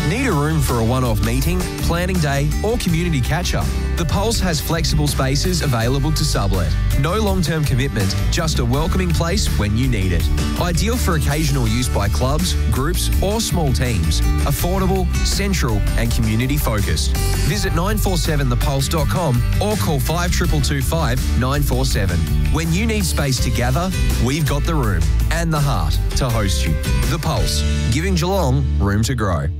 Need a room for a one-off meeting, planning day or community catch-up? The Pulse has flexible spaces available to sublet. No long-term commitment, just a welcoming place when you need it. Ideal for occasional use by clubs, groups or small teams. Affordable, central and community-focused. Visit 947thepulse.com or call 5225 947. When you need space to gather, we've got the room and the heart to host you. The Pulse, giving Geelong room to grow.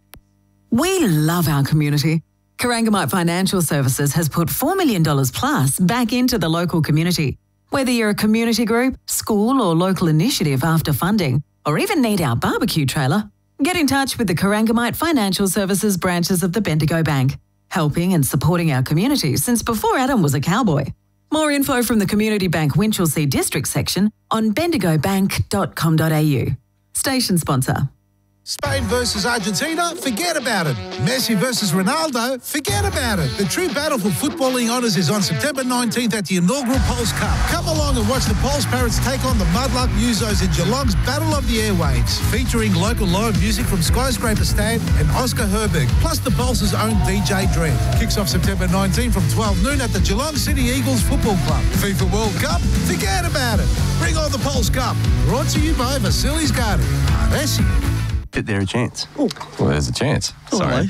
We love our community. Corangamite Financial Services has put $4 million plus back into the local community. Whether you're a community group, school or local initiative after funding, or even need our barbecue trailer, get in touch with the Corangamite Financial Services branches of the Bendigo Bank, helping and supporting our community since before Adam was a cowboy. More info from the Community Bank Winchelsea District section on bendigobank.com.au. Station sponsor. Spain versus Argentina? Forget about it. Messi versus Ronaldo? Forget about it. The true battle for footballing honours is on September 19th at the inaugural Pulse Cup. Come along and watch the Pulse Parrots take on the Mudlark Musos in Geelong's Battle of the Airwaves, featuring local live music from Skyscraper Stan and Oscar Herberg, plus the Pulse's own DJ Dread. Kicks off September 19 from 12 noon at the Geelong City Eagles Football Club. FIFA World Cup? Forget about it. Bring on the Pulse Cup. Brought to you by Vasilis Garden. Messi. There a chance? Well, there's a chance. Sorry.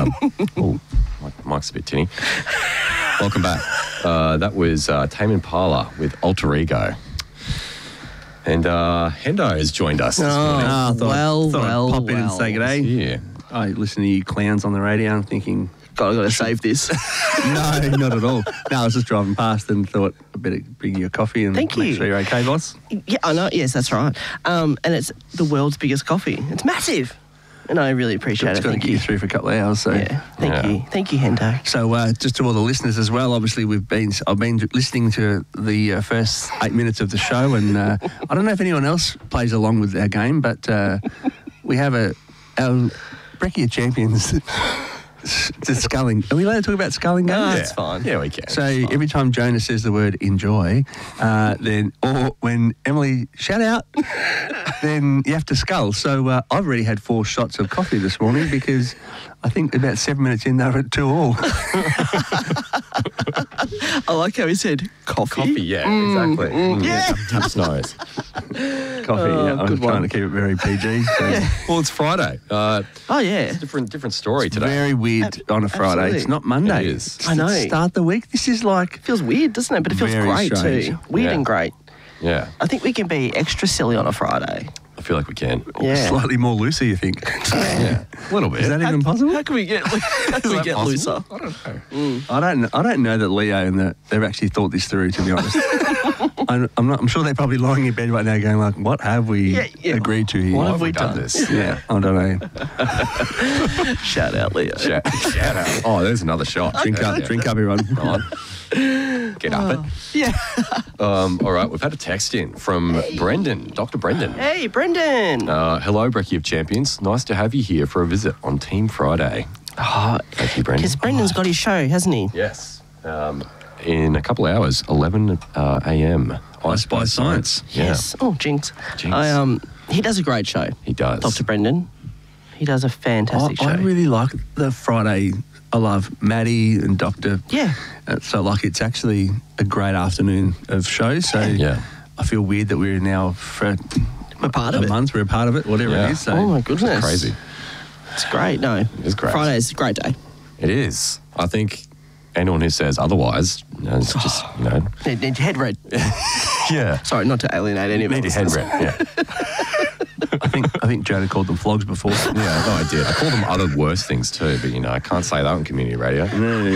Mike's a bit tinny. Welcome back. That was Tame Impala with Alter Ego. And Hendo has joined us this morning. I thought I'd pop in and say g'day. Yeah. I listen to you clowns on the radio and thinking, God, I've got to save this. no, not at all. No, I was just driving past and thought I'd better bring you a coffee and Thank make you. sure you're okay, boss. Yeah, I know. Yes, that's right. And it's the world's biggest coffee. It's massive. And I really appreciate It's it. going to Thank get you. you through for a couple of hours. So. Yeah, thank you. Thank you, Hendo. So just to all the listeners as well, obviously I've been listening to the first 8 minutes of the show, and I don't know if anyone else plays along with our game, but we have our Breccia Champions to sculling. Are we allowed to talk about sculling games? No, it's fine. Yeah, we can. So every time Jonah says the word enjoy, or when Emily shout out, then you have to scull. So I've already had 4 shots of coffee this morning because I think about 7 minutes in they were at 2-2. I like how he said coffee. Coffee, yeah, exactly. Yeah. Taps nose. Coffee, yeah. I'm trying to keep it very PG. So. Well, it's Friday. Oh, yeah. It's a different story today. Very weird on a Friday. Absolutely. It's not Monday. It is. I know. Start the week. This is like... It feels weird, doesn't it? But it feels Very great strange. too. Weird Yeah. and great. Yeah, I think we can be extra silly on a Friday. I feel like we can. Yeah. Slightly more looser, you think? Yeah, a little bit. Is that even possible? How can we get, looser? I don't know. I don't know that Leo and they've actually thought this through, to be honest. I'm sure they're probably lying in bed right now going like, what have we agreed to here? What have we done? this? Yeah, I don't know. Shout out, Leo. Shout out. Oh, there's another shot. Drink up, everyone. Come on. Get up it. Yeah. All right, we've had a text in from Brendan, Dr. Brendan. Hey, Brendan. Hello, Breccia of Champions. Nice to have you here for a visit on Team Friday. Thank you, Brendan. Because Brendan's got his show, hasn't he? Yes. In a couple of hours, 11 a.m. I Spy Science. Yes. Oh, jinx. Jinx. He does a great show. He does. Dr. Brendan. He does a fantastic show. I really like the Friday. I love Maddie and Doctor. Yeah. So, it's actually a great afternoon of shows. So, Yeah. I feel weird that we're now for We're part of a it. month. We're a part of it, whatever Yeah. it is. So. Oh, my goodness. It's crazy. It's great. No. It is great. Friday's a great day. It is. I think anyone who says otherwise, it's just, Need your head read. Yeah. Sorry, not to alienate any of Need your head read, yeah. I think Jonah called them flogs before. Yeah, no, I did. I call them other worse things too, but I can't say that on community radio. No.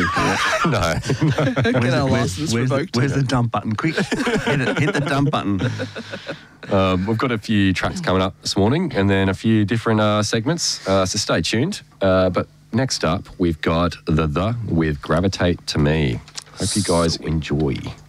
Get our license revoked. Where's the dump button? Quick, hit the dump button. We've got a few tracks coming up this morning and then a few different segments, so stay tuned. But next up, we've got The with Gravitate to Me. Hope you guys enjoy.